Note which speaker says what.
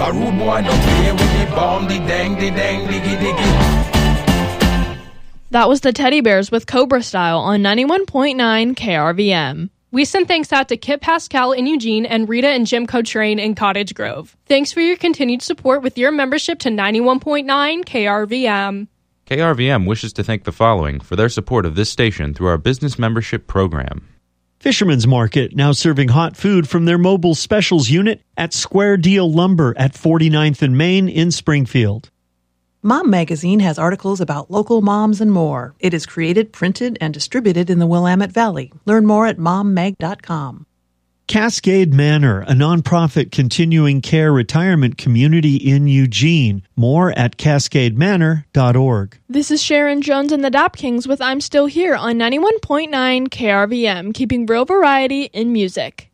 Speaker 1: A rude boy don't play with the bomb, the dang, diggy, diggy.
Speaker 2: That was the Teddy Bears with Cobra Style on 91.9 KRVM.
Speaker 3: We send thanks out to Kip Pascal in Eugene and Rita and Jim Cotrain in Cottage Grove. Thanks for your continued support with your membership to 91.9 KRVM.
Speaker 4: KRVM wishes to thank the following for their support of this station through our business membership program.
Speaker 5: Fisherman's Market, now serving hot food from their mobile specials unit at Square Deal Lumber at 49th and Main in Springfield.
Speaker 6: Mom Magazine has articles about local moms and more. It is created, printed, and distributed in the Willamette Valley. Learn more at mommag.com.
Speaker 5: Cascade Manor, a nonprofit continuing care retirement community in Eugene. More at cascademanor.org.
Speaker 2: This is Sharon Jones and the Dap Kings with I'm Still Here on 91.9 KRVM, keeping real variety in music.